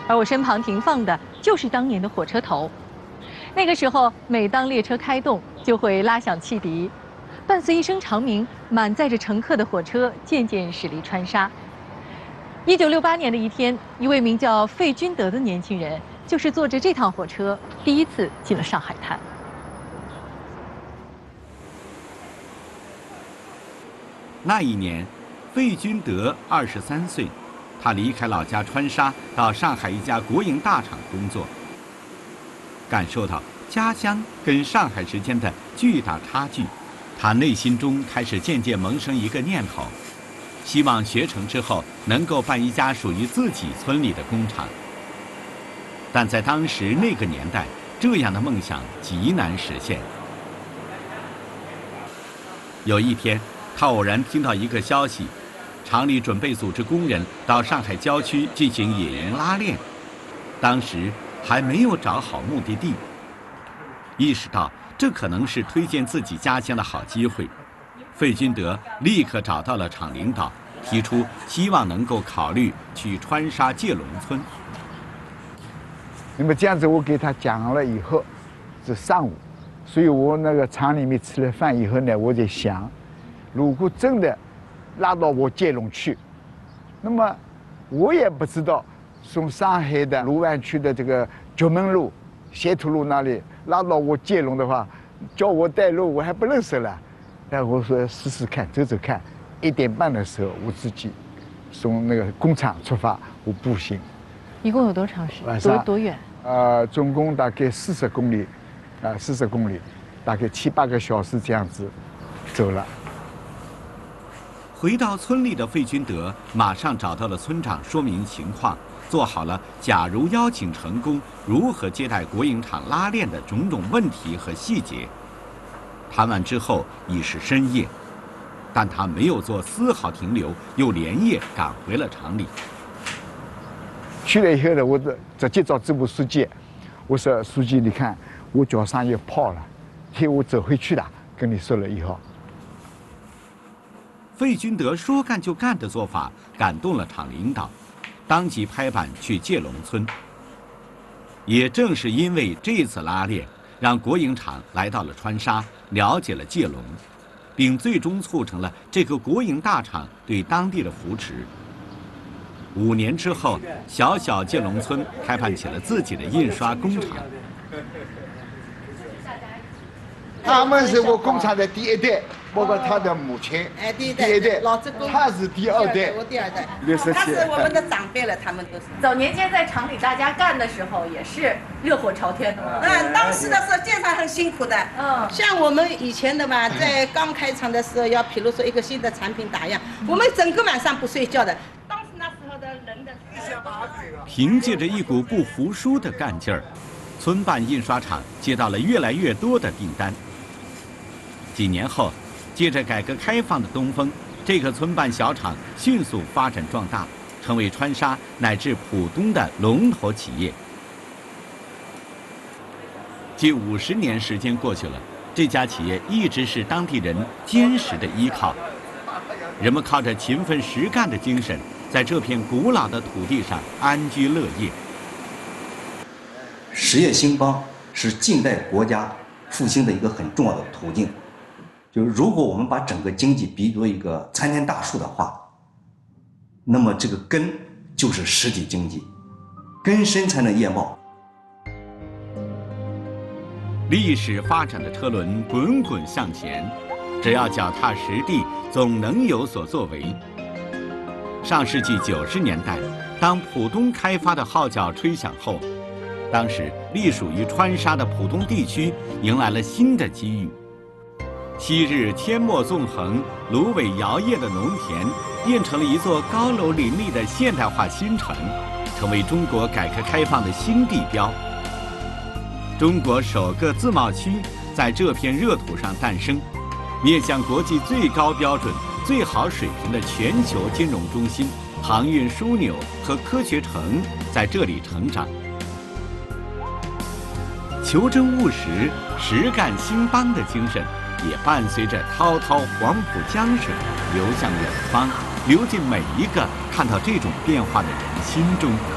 而我身旁停放的就是当年的火车头。那个时候，每当列车开动，就会拉响汽笛，伴随一声长鸣，满载着乘客的火车渐渐驶离川沙。1968年的一天，一位名叫费君德的年轻人，就是坐着这趟火车第一次进了上海滩。 那一年，费君德23岁，他离开老家川沙，到上海一家国营大厂工作。感受到家乡跟上海之间的巨大差距，他内心中开始渐渐萌生一个念头，希望学成之后能够办一家属于自己村里的工厂。但在当时那个年代，这样的梦想极难实现。有一天，他偶然听到一个消息，厂里准备组织工人到上海郊区进行野营拉练。当时还没有找好目的地，意识到这可能是推荐自己家乡的好机会，费君德立刻找到了厂领导，提出希望能够考虑去川沙界龙村。 那么这样子，我给他讲了以后，是上午，所以我那个厂里面吃了饭以后呢，我在想，如果真的拉到我界龙去，那么我也不知道。从上海的卢湾区的这个九门路、协图路那里拉到我界龙的话，叫我带路我还不认识了。但我说试试看，走走看。1点半的时候，我自己从那个工厂出发，我步行。 一共有多长时间？多远？ 总共大概40公里，40公里，大概7、8个小时这样子走了。 回到村里的费君德马上找到了村长，说明情况。做好了假如邀请成功，如何接待国营厂拉练的种种问题和细节。谈完之后已是深夜，但他没有做丝毫停留，又连夜赶回了厂里。 去了以后呢，我直接找支部书记，我说书记，你看我脚上有泡了，替我走回去的，跟你说了以后。 费君德说干就干的做法感动了厂领导，当即拍板去界龙村。也正是因为这次拉练，让国营厂来到了川沙，了解了界龙，并最终促成了这个国营大厂对当地的扶持。5年之后，小小界龙村开办起了自己的印刷工厂。 他们是我工厂的第1代，包括他的母亲， 第一代， 老职工， 他是第2代， 我第2代 ，67， 他是我们的长辈了，他们都是。 早年间在厂里大家干的时候也是热火朝天的。 当时的时候经常很辛苦的。像我们以前的嘛，在刚开厂的时候，要比如说一个新的产品打样，我们整个晚上不睡觉的。当时那时候的人的。 凭借着一股不服输的干劲儿，村办印刷厂接到了越来越多的订单。几年后，借着改革开放的东风，这个村办小厂迅速发展壮大，成为川沙乃至浦东的龙头企业。近50年时间过去了，这家企业一直是当地人坚实的依靠。人们靠着勤奋实干的精神，在这片古老的土地上安居乐业。 实业兴邦是近代国家复兴的一个很重要的途径。就是如果我们把整个经济比作一个参天大树的话，那么这个根就是实体经济，根深才能叶茂。 历史发展的车轮滚滚向前，只要脚踏实地，总能有所作为。上世纪90年代，当浦东开发的号角吹响后，当时隶属于川沙的浦东地区迎来了新的机遇。昔日阡陌纵横、芦苇摇曳的农田，变成了一座高楼林立的现代化新城，成为中国改革开放的新地标。中国首个自贸区在这片热土上诞生，面向国际最高标准、最好水平的全球金融中心、航运枢纽和科学城在这里成长。求真务实、实干兴邦的精神，也伴随着滔滔黄浦江水流向远方，流进每一个看到这种变化的人心中。